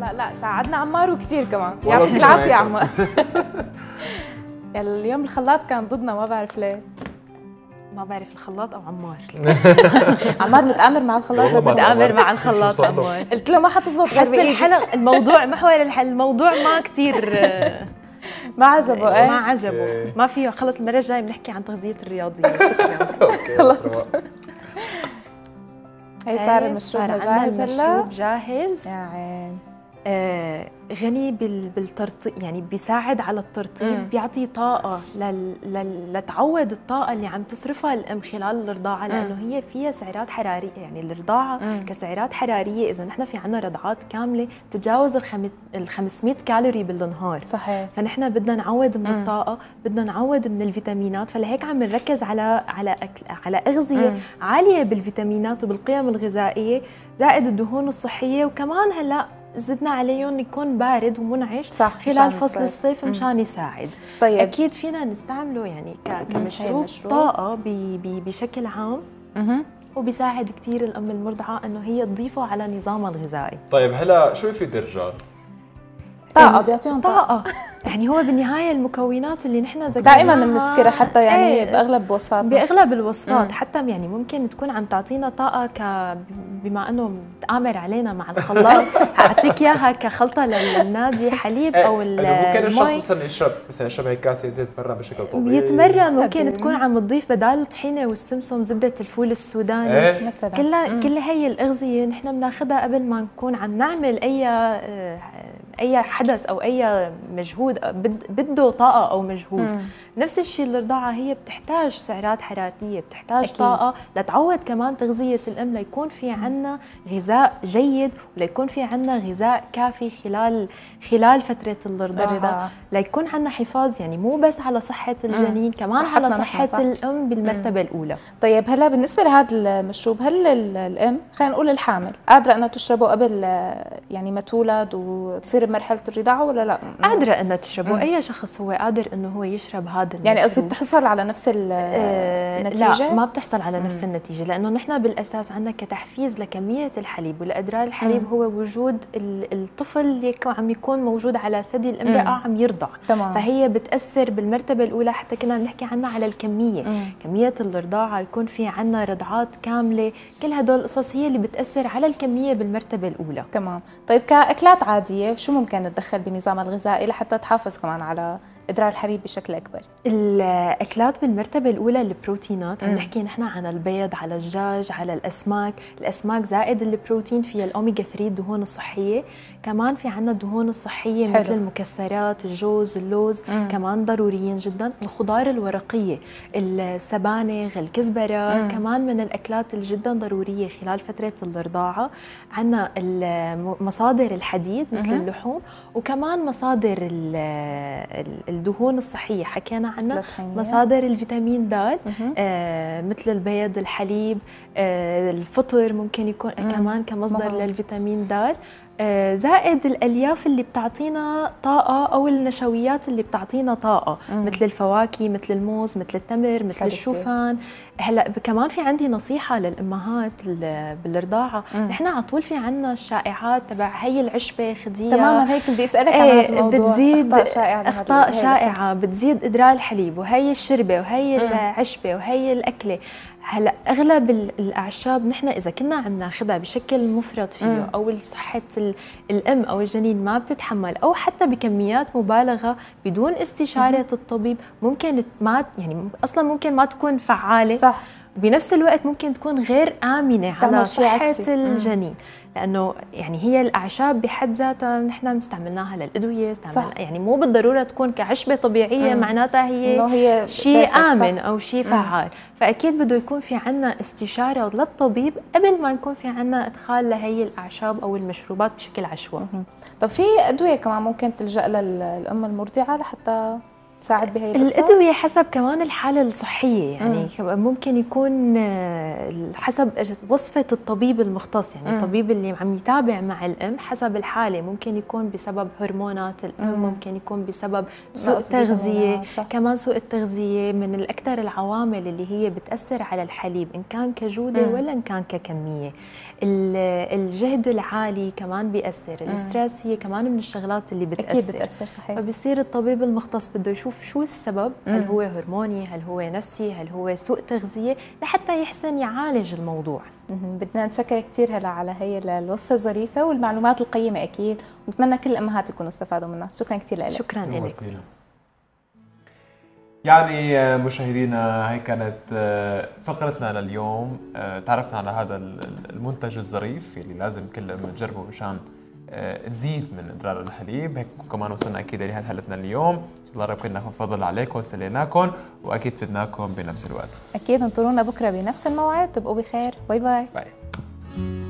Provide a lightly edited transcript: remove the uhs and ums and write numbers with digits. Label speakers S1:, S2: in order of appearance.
S1: لا ساعدنا عمار وكثير كمان، يعطيك العافيه عمار. اليوم الخلاط كان ضدنا، ما بعرف ليه.
S2: ما بعرف الخلاط او عمار.
S1: عمار متآمر مع الخلاط،
S2: متآمر مع الخلاط عمار.
S1: قلت له ما حتزبط غير
S2: بس الحلقه الموضوع محور الموضوع ما كثير
S1: ما عجبه.
S2: ما عجبه، ما فيه. خلص المره الجايه بنحكي عن تغذيه الرياضيين.
S1: خلص هي صار المشروب جاهز.
S2: المشروب جاهز
S1: يا عين.
S2: غني بالترطيب، يعني بيساعد على الترطيب، بيعطي طاقة لتعوض الطاقة اللي عم تصرفها الأم خلال الرضاعة، لأنه هي فيها سعرات حرارية. يعني الرضاعة كسعرات حرارية، إذا نحن في عنا رضعات كاملة تتجاوز 500 كالوري بالنهار.
S1: صحيح.
S2: فنحن بدنا نعوض من الطاقة، بدنا نعوض من الفيتامينات، فلهيك عم نركز على أغذية عالية بالفيتامينات وبالقيم الغذائية، زائد الدهون الصحية. وكمان هلأ زدنا عليهم يكون بارد ومنعش خلال فصل الصيف مشان يساعد.
S1: طيب
S2: اكيد فينا نستعمله يعني كمشروب طاقه بشكل عام، وبيساعد كثير الام المرضعه انه هي تضيفه على نظامها الغذائي.
S3: طيب هلا شو بيفيد الرجال؟
S1: طاقة، بيعطيهم
S2: طاقة. يعني هو بالنهاية المكونات اللي نحن ذكرناها
S1: دائما بنذكرها حتى يعني بأغلب وصفاتنا،
S2: بأغلب الوصفات. حتى يعني ممكن تكون عم تعطينا طاقة بما أنه متآمر علينا مع الخلاط، أعطيك إياها كخلطة للنادي، حليب أو
S3: ممكن الشخص مثلا يشرب هيك كاسة زيت يتمرن بشكل طبيعي،
S2: يتمرن. ممكن تكون عم تضيف بدال الطحينة والسمسم زبدة الفول السوداني مثلا. كل هي الأغذية نحن بناخذها قبل ما نكون عم نعمل أي حدث أو أي مجهود بده طاقة أو مجهود. نفس الشيء الرضاعة، هي بتحتاج سعرات حرارية، بتحتاج أكيد طاقة لتعوض كمان تغذية الأم، ليكون في عنا غذاء جيد وليكون في عنا غذاء كافي خلال فترة الرضاعة، ليكون عنا حفاظ يعني مو بس على صحة الجنين، كمان على صحة الأم بالمرتبة الأولى.
S1: طيب هلا بالنسبة لهذا المشروب، هل الأم خلينا نقول الحامل قادرة أنها تشربه قبل يعني ما تولد وتصير بمرحلة الرضاعة ولا لا؟
S2: قادرة أنها تشربه. أي شخص هو قادر أنه هو يشرب هذا المشروب.
S1: يعني قصدي بتحصل على نفس النتيجة؟
S2: لا، ما بتحصل على نفس النتيجة، لأنه نحن بالأساس عندنا كتحفيز لكمية الحليب ولأدرار الحليب هو وجود الطفل اللي عم يكون موجود على ثدي الامرأة عم يرضع. فهي بتأثر بالمرتبة الأولى. حتى كنا بنحكي عنها على الكمية، كمية الرضاعة، يكون في عنا رضعات كاملة، كل هدول القصص هي اللي بتأثر على الكمية بالمرتبة الأولى.
S1: تمام. طيب كأكلات عادية شو ممكن تدخل بنظامها الغذائي لحتى تحافظ كمان على إدرار الحليب بشكل أكبر؟
S2: الأكلات بالمرتبة الأولى البروتينات، عم نحكي نحن عن البيض، على الدجاج، على الأسماك زائد البروتين فيها الأوميجا 3 الدهون الصحية. كمان في عنا الدهون الصحية مثل المكسرات، الجوز، اللوز، كمان ضروريين جدا. الخضار الورقية، السبانخ، الكزبرة، كمان من الأكلات الجدا ضرورية خلال فترة الرضاعة. عنا مصادر الحديد مثل اللحوم، وكمان مصادر الدهون الصحية حكينا عنها، مصادر الفيتامين د مثل البيض، الحليب، الفطر ممكن يكون كمان كمصدر للفيتامين د، زائد الألياف اللي بتعطينا طاقة أو النشويات اللي بتعطينا طاقة مثل الفواكه، مثل الموز، مثل التمر، مثل الشوفان. هلا كمان في عندي نصيحة للأمهات بالرضاعة، نحن على طول في عنا الشائعات تبع هي العشبة خديها.
S1: تماما، هيك بدي أسألك عن هذا الموضوع.
S2: بتزيد أخطاء شائعة، بتزيد إدرار الحليب، وهي الشربة، وهي العشبة، وهي الأكلة. هلا اغلب الاعشاب نحن اذا كنا عم ناخذها بشكل مفرط فيه او صحه الام او الجنين ما بتتحمل، او حتى بكميات مبالغه بدون استشاره الطبيب، ممكن ما يعني اصلا ممكن ما تكون فعاله.
S1: صح.
S2: بنفس الوقت ممكن تكون غير آمنة على صحة الجنين، لأنه يعني هي الأعشاب بحد ذاتها نحن بنستعملناها للأدوية، يعني مو بالضرورة تكون كعشبة طبيعية معناتها هي شيء آمن أو شيء فعال. فأكيد بده يكون في عنا استشارة للطبيب قبل ما يكون في عنا إدخال لهي الأعشاب أو المشروبات بشكل عشوائي.
S1: طب في أدوية كمان ممكن تلجأ للأم المرضعة لحتى تساعد بهي القصة؟
S2: الأدوية حسب كمان الحالة الصحية، يعني ممكن يكون حسب وصفة الطبيب المختص، يعني الطبيب اللي عم يتابع مع الأم حسب الحالة، ممكن يكون بسبب هرمونات الأم، ممكن يكون بسبب سوء تغذية. كمان سوء التغذية من الأكثر العوامل اللي هي بتأثر على الحليب، إن كان كجودة ولا إن كان ككمية. الجهد العالي كمان بيأثر، الاسترس هي كمان من الشغلات اللي بتأثر.
S1: أكيد بتأثر، صحيح.
S2: فبصير الطبيب المختص بده يشوف شو السبب، هل هو هرموني، هل هو نفسي، هل هو سوء تغذية، لحتى يحسن يعالج الموضوع.
S1: بدنا نشكر كثير هلا على هي الوصفة الظريفة والمعلومات القيمة أكيد، ونتمنى كل الأمهات يكونوا استفادوا منها. شكرا كثير لك.
S2: شكرا لك.
S3: يعني مشاهدينا، هي كانت فقرتنا لليوم. تعرفنا على هذا المنتج الظريف اللي لازم كل أم تجربه مشان تزيد من إدرار الحليب. هيك كمان وصلنا أكيد لنهاية حلقتنا اليوم. الله رب كنا فضل عليكم وسليناكم، وأكيد فدناكم بنفس الوقت.
S1: أكيد انطرونا بكرة بنفس الموعد. تبقوا بخير. باي باي.
S3: باي.